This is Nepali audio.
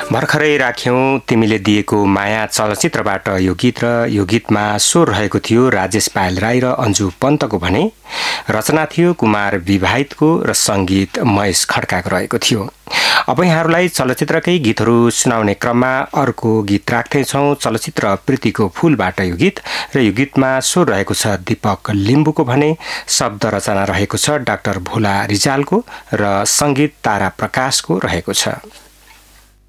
भर्खरै राख्यौं तिमीले दिएको माया चलचित्रबाट यो गीत र यो गीतमा स्वर रहेको थियो राजेश पायल राई र अन्जु पन्तको भने रचना थियो कुमार विवाहितको र संगीत महेश खड्काको रहेको थियो। अब यहाँहरूलाई चलचित्रकै गीतहरू सुनाउने क्रममा अर्को गीत राख्दैछौं। चलचित्र प्रीतिको फूलबाट यो गीत र यो गीतमा स्वर रहेको छ दीपक लिम्बुको भने शब्द रचना रहेको छ डाक्टर भोला रिजालको र संगीत तारा प्रकाशको रहेको छ।